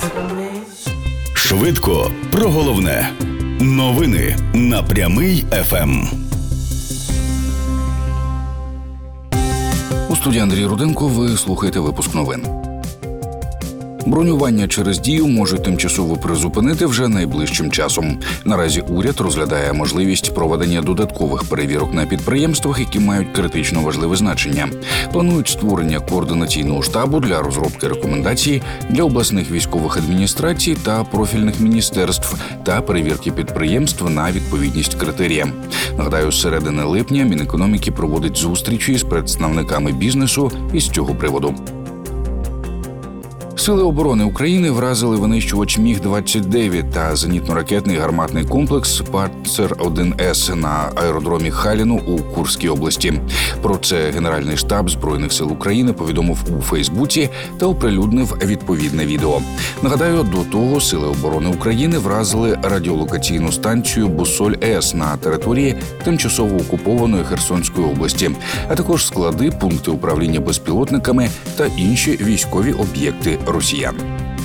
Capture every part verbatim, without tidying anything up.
Швидко про головне. Новини на Прямий еф ем. У студії Андрій Руденко. Ви слухаєте випуск новин. Бронювання через Дію можуть тимчасово призупинити вже найближчим часом. Наразі уряд розглядає можливість проведення додаткових перевірок на підприємствах, які мають критично важливе значення. Планують створення координаційного штабу для розробки рекомендацій для обласних військових адміністрацій та профільних міністерств та перевірки підприємств на відповідність критеріям. Нагадаю, з середини липня Мінекономіки проводить зустрічі з представниками бізнесу із цього приводу. Сили оборони України вразили винищувач Міг двадцять дев'ять та зенітно-ракетний гарматний комплекс Панцер один ес на аеродромі Халіну у Курській області. Про це Генеральний штаб Збройних сил України повідомив у Фейсбуці та оприлюднив відповідне відео. Нагадаю, до того Сили оборони України вразили радіолокаційну станцію Бусоль-С на території тимчасово окупованої Херсонської області, а також склади, пункти управління безпілотниками та інші військові об'єкти росіян.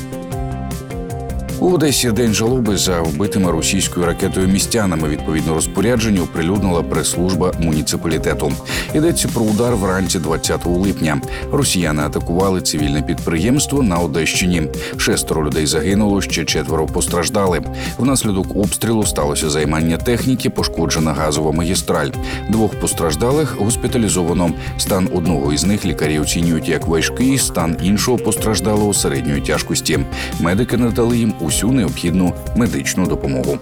У Одесі день жалоби за вбитими російською ракетою містянами. Відповідно розпорядження оприлюднила прес-служба муніципалітету. Йдеться про удар вранці двадцятого липня. Росіяни атакували цивільне підприємство на Одещині. Шестеро людей загинуло, ще четверо постраждали. Внаслідок обстрілу сталося займання техніки, пошкоджена газова магістраль. Двох постраждалих госпіталізовано. Стан одного із них лікарі оцінюють як важкий, стан іншого постраждалого середньої тяжкості. Медики надали їм усю необхідну медичну допомогу.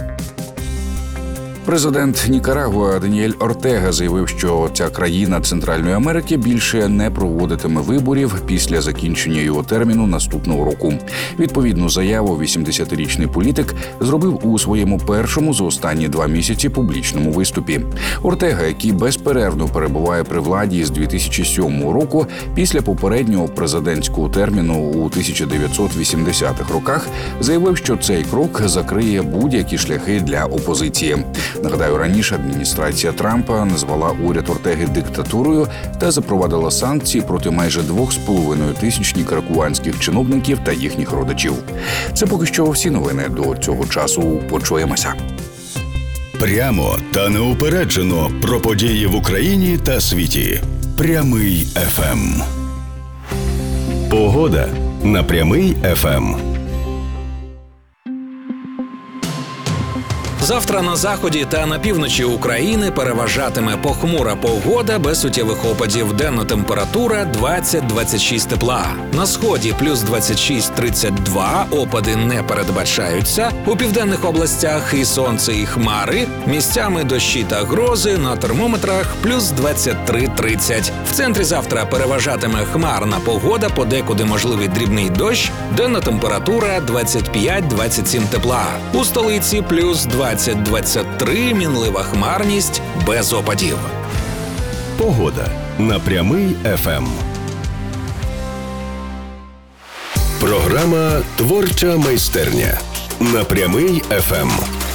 Президент Нікарагуа Даніель Ортега заявив, що ця країна Центральної Америки більше не проводитиме виборів після закінчення його терміну наступного року. Відповідну заяву вісімдесятирічний політик зробив у своєму першому за останні два місяці публічному виступі. Ортега, який безперервно перебуває при владі з дві тисячі сьомого року, після попереднього президентського терміну у тисяча дев'ятсот вісімдесятих роках, заявив, що цей крок закриє будь-які шляхи для опозиції. Нагадаю, раніше адміністрація Трампа назвала уряд Ортеги диктатурою та запровадила санкції проти майже двох з половиною тисяч нікарагуанських чиновників та їхніх родичів. Це поки що всі новини до цього часу. Почуємося. Прямо та неупереджено про події в Україні та світі. Прямий еф ем. Погода на Прямий еф ем. Завтра на заході та на півночі України переважатиме похмура погода без суттєвих опадів. Денна температура двадцять - двадцять шість тепла. На сході плюс двадцять шість - тридцять два, опади не передбачаються. У південних областях і сонце, і хмари. Місцями дощі та грози, на термометрах плюс двадцять три - тридцять. В центрі завтра переважатиме хмарна погода, подекуди можливий дрібний дощ. Денна температура двадцять п'ять - двадцять сім тепла. У столиці плюс двадцять - двадцять три, мінлива хмарність, без опадів. Погода на Прямий еф ем. Програма «Творча майстерня» на Прямий еф ем.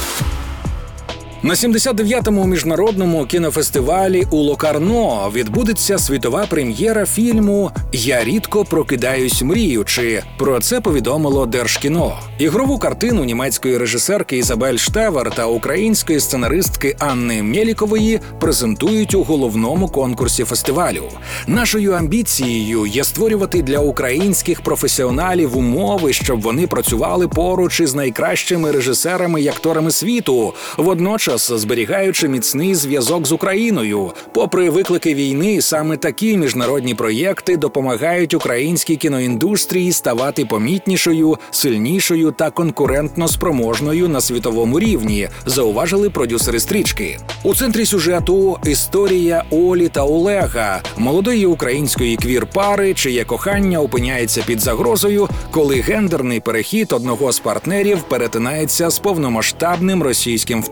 На сімдесят дев'ятому міжнародному кінофестивалі у Локарно відбудеться світова прем'єра фільму «Я рідко прокидаюсь мріючи». Про це повідомило Держкіно. Ігрову картину німецької режисерки Ізабель Штевер та української сценаристки Анни Мєлікової презентують у головному конкурсі фестивалю. Нашою амбіцією є створювати для українських професіоналів умови, щоб вони працювали поруч із найкращими режисерами і акторами світу, водночас зберігаючи міцний зв'язок з Україною. Попри виклики війни, саме такі міжнародні проєкти допомагають українській кіноіндустрії ставати помітнішою, сильнішою та конкурентно спроможною на світовому рівні, зауважили продюсери стрічки. У центрі сюжету історія Олі та Олега, молодої української квір-пари, чиє кохання опиняється під загрозою, коли гендерний перехід одного з партнерів перетинається з повномасштабним російським вторгненням.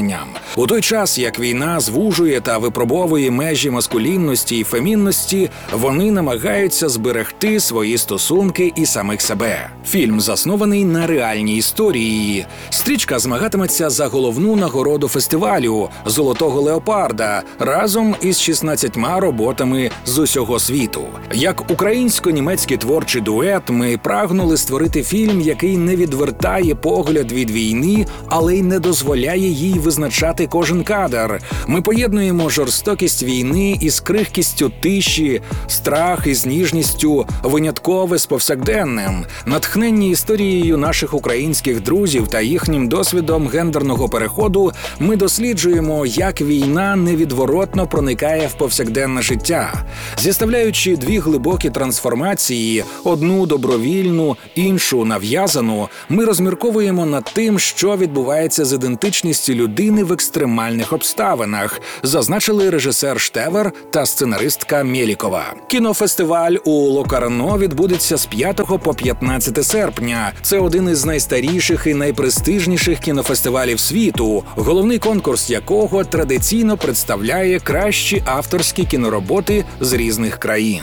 поколінням. У той час, як війна звужує та випробовує межі маскулінності і фемінності, вони намагаються зберегти свої стосунки і самих себе. Фільм заснований на реальній історії. Стрічка змагатиметься за головну нагороду фестивалю «Золотого леопарда» разом із шістнадцятьма роботами з усього світу. Як українсько-німецький творчий дует, ми прагнули створити фільм, який не відвертає погляд від війни, але й не дозволяє їй визначати кожен кадр. Ми поєднуємо жорстокість війни із крихкістю тиші, страх із ніжністю, виняткове з повсякденним, натхненні історією наших українських друзів та їхнім досвідом гендерного переходу. Ми досліджуємо, як війна невідворотно проникає в повсякденне життя. Зіставляючи дві глибокі трансформації, одну добровільну, іншу нав'язану, ми розмірковуємо над тим, що відбувається з ідентичністю людини в екстремальних обставинах, зазначили режисер Штевер та сценаристка Мєлікова. Кінофестиваль у Локарно відбудеться з п'ятого по п'ятнадцяте серпня. Це один із найстаріших і найпрестижніших кінофестивалів світу, головний конкурс якого традиційно представляє кращі авторські кінороботи з різних країн.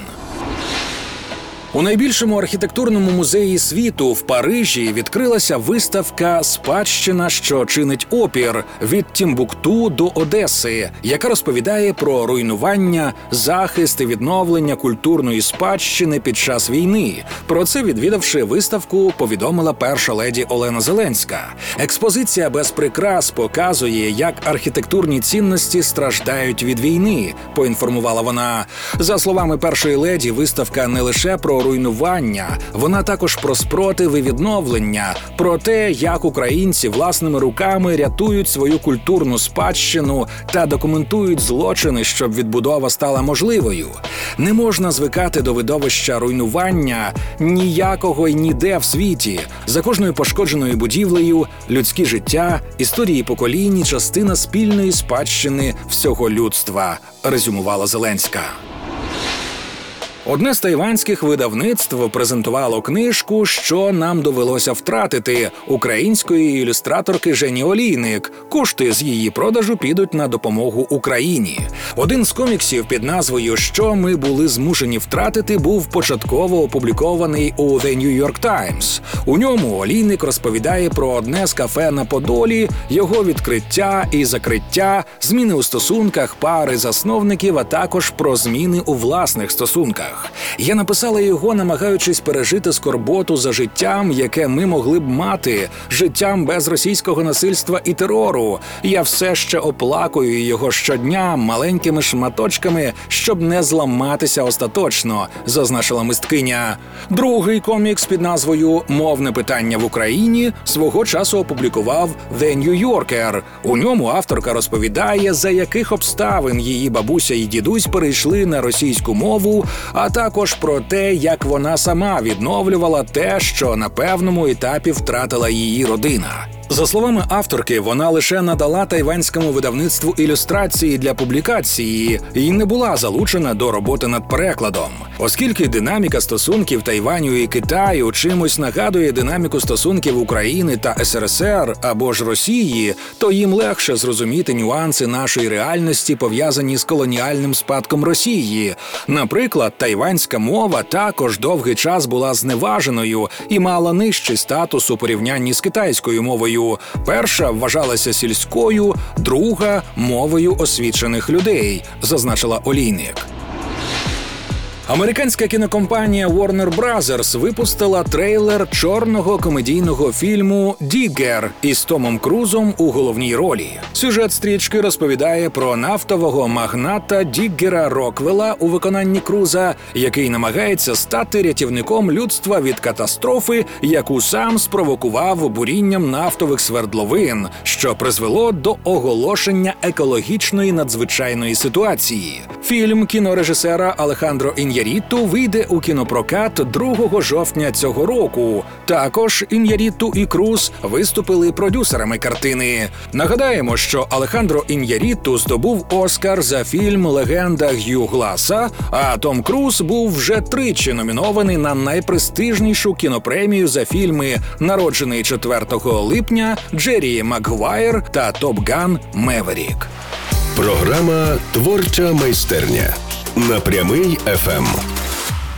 У найбільшому архітектурному музеї світу в Парижі відкрилася виставка «Спадщина, що чинить опір» від Тімбукту до Одеси, яка розповідає про руйнування, захист і відновлення культурної спадщини під час війни. Про це, відвідавши виставку, повідомила перша леді Олена Зеленська. Експозиція без прикрас показує, як архітектурні цінності страждають від війни, поінформувала вона. За словами першої леді, виставка не лише про руйнування, вона також про спротив і відновлення, про те, як українці власними руками рятують свою культурну спадщину та документують злочини, щоб відбудова стала можливою. Не можна звикати до видовища руйнування ніякого й ніде в світі. За кожною пошкодженою будівлею людські життя, історії поколінь, частина спільної спадщини всього людства, резюмувала Зеленська. Одне з тайванських видавництв презентувало книжку «Що нам довелося втратити» української ілюстраторки Жені Олійник. Кошти з її продажу підуть на допомогу Україні. Один з коміксів під назвою «Що ми були змушені втратити» був початково опублікований у The New York Times. У ньому Олійник розповідає про одне з кафе на Подолі, його відкриття і закриття, зміни у стосунках пари засновників, а також про зміни у власних стосунках. Я написала його, намагаючись пережити скорботу за життям, яке ми могли б мати, життям без російського насильства і терору. Я все ще оплакую його щодня маленькими шматочками, щоб не зламатися остаточно, зазначила мисткиня. Другий комікс під назвою «Мовне питання в Україні» свого часу опублікував The New Yorker. У ньому авторка розповідає, за яких обставин її бабуся і дідусь перейшли на російську мову, а також про те, як вона сама відновлювала те, що на певному етапі втратила її родина. За словами авторки, вона лише надала тайванському видавництву ілюстрації для публікації і не була залучена до роботи над перекладом. Оскільки динаміка стосунків Тайваню і Китаю чимось нагадує динаміку стосунків України та ес ер ес ер або ж Росії, то їм легше зрозуміти нюанси нашої реальності, пов'язані з колоніальним спадком Росії. Наприклад, тайванська мова також довгий час була зневаженою і мала нижчий статус у порівнянні з китайською мовою. Перша вважалася сільською, друга – мовою освічених людей, зазначила Олійник. Американська кінокомпанія Warner Brothers випустила трейлер чорного комедійного фільму «Діггер» із Томом Крузом у головній ролі. Сюжет стрічки розповідає про нафтового магната Діггера Роквелла у виконанні Круза, який намагається стати рятівником людства від катастрофи, яку сам спровокував бурінням нафтових свердловин, що призвело до оголошення екологічної надзвичайної ситуації. Фільм кінорежисера Алехандро Ін'яріту вийде у кінопрокат другого жовтня цього року. Також Ін'яріту і Круз виступили продюсерами картини. Нагадаємо, що Алехандро Ін'яріту здобув Оскар за фільм «Легенда Г'ю Гласа», а Том Круз був вже тричі номінований на найпрестижнішу кінопремію за фільми «Народжений четвертого липня», «Джері Макгвайр» та «Топ Ган Меверік». Програма «Творча майстерня» на Прямий еф ем.